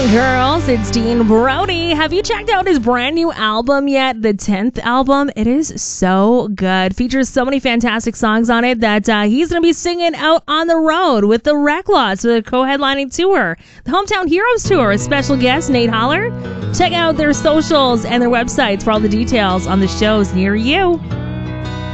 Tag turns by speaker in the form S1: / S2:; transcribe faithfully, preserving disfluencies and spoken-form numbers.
S1: morning, girls. It's Dean Brody. Have you checked out his brand new album yet? The tenth album. It is so good. Features so many fantastic songs on it that uh, he's going to be singing out on the road with the Recklots with a co-headlining tour. The Hometown Heroes Tour. A special guest, Nate Holler. Check out their socials and their websites for all the details on the shows near you.